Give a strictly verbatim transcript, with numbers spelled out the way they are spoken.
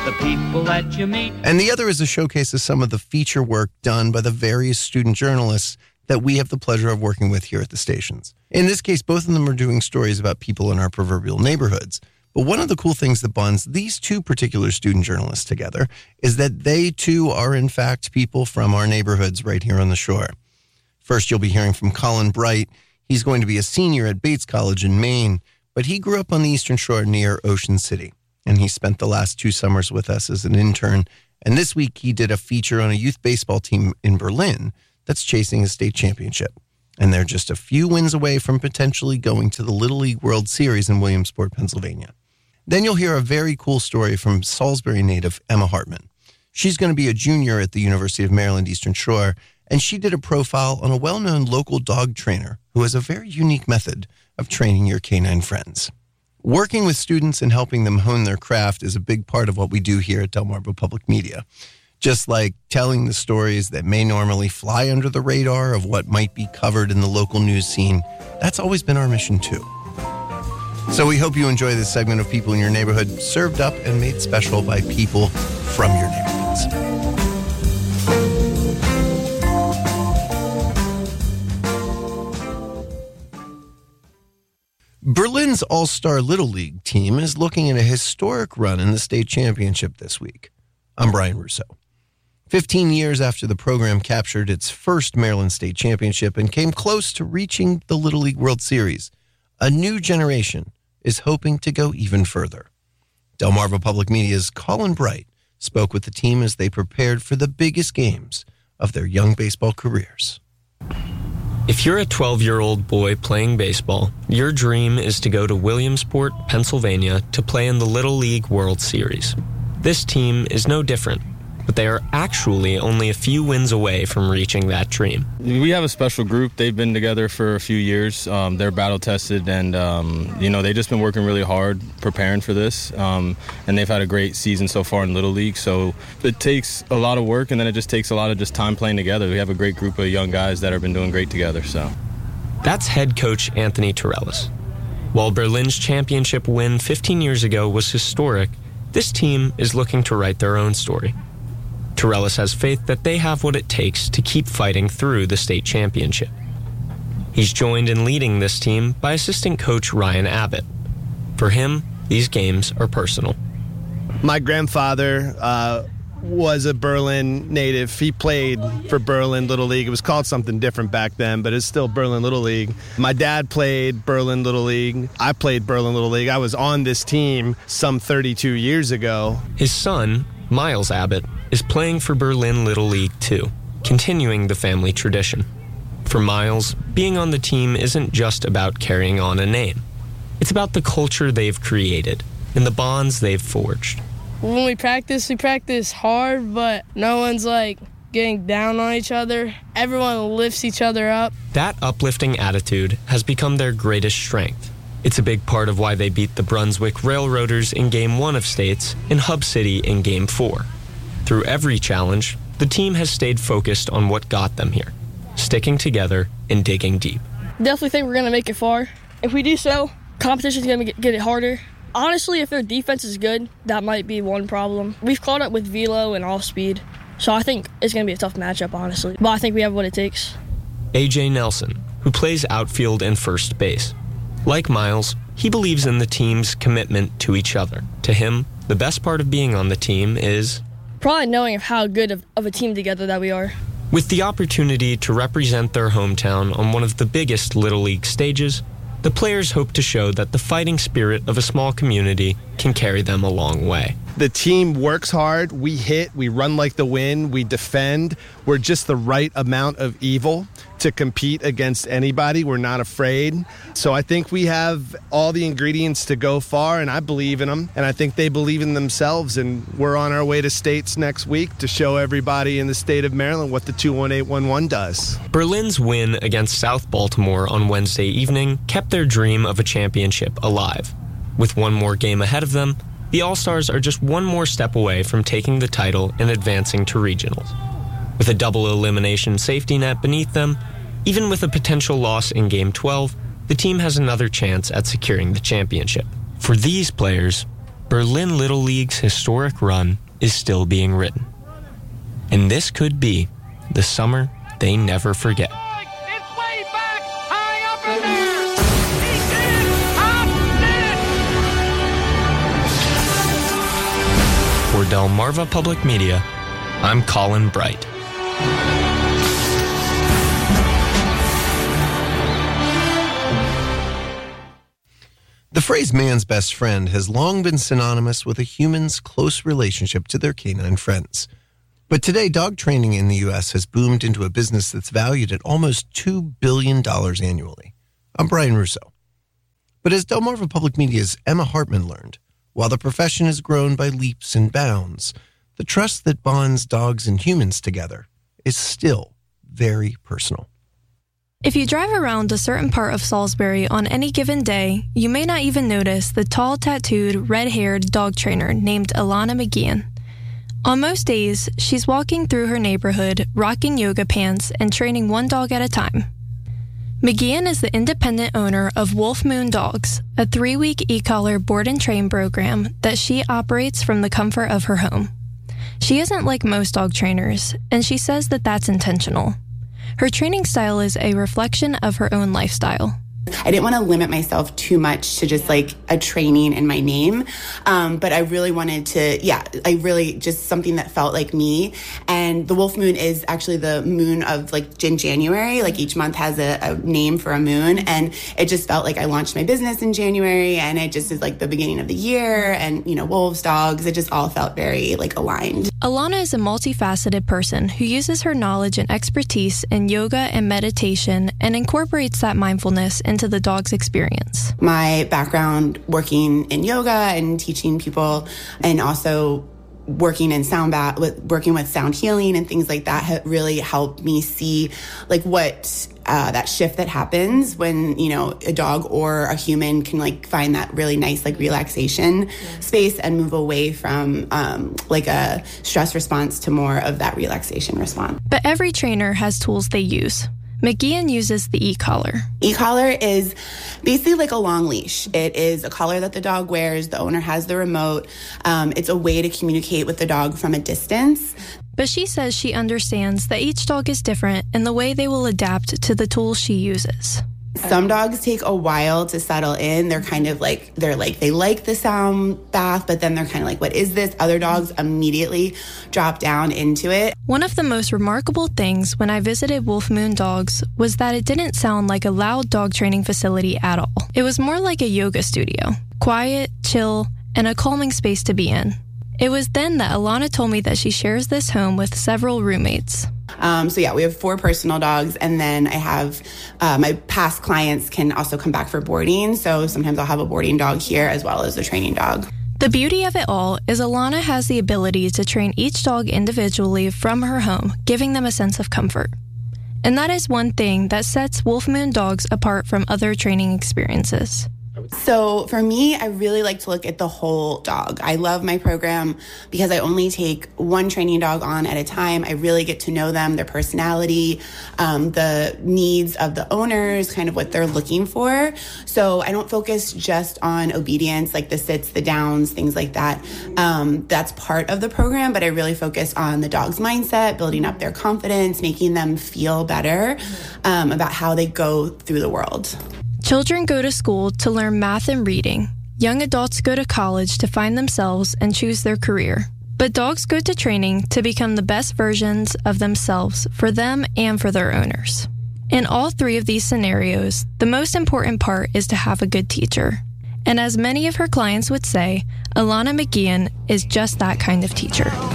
the people that you meet. And the other is a showcase of some of the feature work done by the various student journalists that we have the pleasure of working with here at the stations. In this case, both of them are doing stories about people in our proverbial neighborhoods. But one of the cool things that bonds these two particular student journalists together is that they too are in fact people from our neighborhoods right here on the shore. First, you'll be hearing from Colin Bright. He's going to be a senior at Bates College in Maine, but he grew up on the Eastern Shore near Ocean City, and he spent the last two summers with us as an intern. And this week, he did a feature on a youth baseball team in Berlin that's chasing a state championship. And they're just a few wins away from potentially going to the Little League World Series in Williamsport, Pennsylvania. Then you'll hear a very cool story from Salisbury native Emma Hartman. She's going to be a junior at the University of Maryland Eastern Shore, and she did a profile on a well-known local dog trainer who has a very unique method of training your canine friends. Working with students and helping them hone their craft is a big part of what we do here at Delmarva Public Media. Just like telling the stories that may normally fly under the radar of what might be covered in the local news scene, that's always been our mission too. So we hope you enjoy this segment of People in Your Neighborhood, served up and made special by people from your neighborhoods. Berlin's All-Star Little League team is looking at a historic run in the state championship this week. I'm Brian Russo. Fifteen years after the program captured its first Maryland State Championship and came close to reaching the Little League World Series, a new generation is hoping to go even further. Delmarva Public Media's Colin Bright spoke with the team as they prepared for the biggest games of their young baseball careers. If you're a twelve-year-old boy playing baseball, your dream is to go to Williamsport, Pennsylvania to play in the Little League World Series. This team is no different, but they are actually only a few wins away from reaching that dream. We have a special group. They've been together for a few years. Um, they're battle-tested, and, um, you know, they've just been working really hard preparing for this, um, and they've had a great season so far in Little League. So it takes a lot of work, and then it just takes a lot of just time playing together. We have a great group of young guys that have been doing great together. So that's head coach Anthony Torellis. While Berlin's championship win fifteen years ago was historic, this team is looking to write their own story. Torellis has faith that they have what it takes to keep fighting through the state championship. He's joined in leading this team by assistant coach Ryan Abbott. For him, these games are personal. My grandfather uh, was a Berlin native. He played for Berlin Little League. It was called something different back then, but it's still Berlin Little League. My dad played Berlin Little League. I played Berlin Little League. I was on this team some thirty-two years ago. His son, Miles Abbott, is playing for Berlin Little League too, continuing the family tradition. For Miles, being on the team isn't just about carrying on a name. It's about the culture they've created and the bonds they've forged. When we practice, we practice hard, but no one's like getting down on each other. Everyone lifts each other up. That uplifting attitude has become their greatest strength. It's a big part of why they beat the Brunswick Railroaders in Game one of States and Hub City in Game four. Through every challenge, the team has stayed focused on what got them here, sticking together and digging deep. Definitely think we're going to make it far. If we do so, competition's going to get it harder. Honestly, if their defense is good, that might be one problem. We've caught up with velo and off speed, so I think it's going to be a tough matchup, honestly. But I think we have what it takes. A J Nelson, who plays outfield and first base. Like Miles, he believes in the team's commitment to each other. To him, the best part of being on the team is probably knowing of how good of, of a team together that we are. With the opportunity to represent their hometown on one of the biggest Little League stages, the players hope to show that the fighting spirit of a small community can carry them a long way. The team works hard. We hit. We run like the wind. We defend. We're just the right amount of evil to compete against anybody. We're not afraid. So I think we have all the ingredients to go far, and I believe in them. And I think they believe in themselves. And we're on our way to states next week to show everybody in the state of Maryland what the two one eight one one does. Berlin's win against South Baltimore on Wednesday evening kept their dream of a championship alive. With one more game ahead of them, the All-Stars are just one more step away from taking the title and advancing to regionals. With a double elimination safety net beneath them, even with a potential loss in Game twelve, the team has another chance at securing the championship. For these players, Berlin Little League's historic run is still being written. And this could be the summer they never forget. It's way back, high up in there. He did, For Delmarva Public Media, I'm Colin Bright. The phrase man's best friend has long been synonymous with a human's close relationship to their canine friends. But today, dog training in the U S has boomed into a business that's valued at almost two billion dollars annually. I'm Brian Russo. But as Delmarva Public Media's Emma Hartman learned, while the profession has grown by leaps and bounds, the trust that bonds dogs and humans together is still very personal. If you drive around a certain part of Salisbury on any given day, you may not even notice the tall, tattooed, red-haired dog trainer named Ilana McGeehan. On most days, she's walking through her neighborhood, rocking yoga pants and training one dog at a time. McGeehan is the independent owner of Wolf Moon Dogs, a three-week e-collar board and train program that she operates from the comfort of her home. She isn't like most dog trainers, and she says that that's intentional. Her training style is a reflection of her own lifestyle. I didn't want to limit myself too much to just like a training in my name. Um, but I really wanted to, yeah, I really just something that felt like me. And the Wolf Moon is actually the moon of like in January, like each month has a, a name for a moon. And it just felt like I launched my business in January and it just is like the beginning of the year and, you know, wolves, dogs, it just all felt very like aligned. Ilana is a multifaceted person who uses her knowledge and expertise in yoga and meditation and incorporates that mindfulness into the dog's experience. My background working in yoga and teaching people and also working in sound bath, with working with sound healing and things like that have really helped me see like what uh, that shift that happens when, you know, a dog or a human can like find that really nice like relaxation yeah. space and move away from um, like a stress response to more of that relaxation response. But every trainer has tools they use. McGeehan uses the e-collar. E-collar is basically like a long leash. It is a collar that the dog wears. The owner has the remote. Um, it's a way to communicate with the dog from a distance. But she says she understands that each dog is different in the way they will adapt to the tools she uses. Some dogs take a while to settle in. They're kind of like, they're like, they like the sound bath, but then they're kind of like, what is this? Other dogs immediately drop down into it. One of the most remarkable things when I visited Wolf Moon Dogs was that it didn't sound like a loud dog training facility at all. It was more like a yoga studio, quiet, chill, and a calming space to be in. It was then that Ilana told me that she shares this home with several roommates. Um, so yeah, we have four personal dogs, and then I have uh, my past clients can also come back for boarding. So sometimes I'll have a boarding dog here as well as a training dog. The beauty of it all is Ilana has the ability to train each dog individually from her home, giving them a sense of comfort. And that is one thing that sets Wolf Moon Dogs apart from other training experiences. So for me, I really like to look at the whole dog. I love my program because I only take one training dog on at a time. I really get to know them, their personality, um, the needs of the owners, kind of what they're looking for. So I don't focus just on obedience, like the sits, the downs, things like that. Um, that's part of the program, but I really focus on the dog's mindset, building up their confidence, making them feel better um, about how they go through the world. Children go to school to learn math and reading. Young adults go to college to find themselves and choose their career. But dogs go to training to become the best versions of themselves for them and for their owners. In all three of these scenarios, the most important part is to have a good teacher. And as many of her clients would say, Ilana McGeehan is just that kind of teacher.